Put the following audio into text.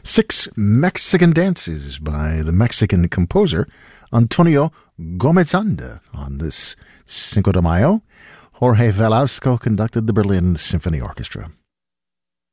6 Mexican Dances by the Mexican composer Antonio Gomezanda. On this Cinco de Mayo, Jorge Velasco conducted the Berlin Symphony Orchestra.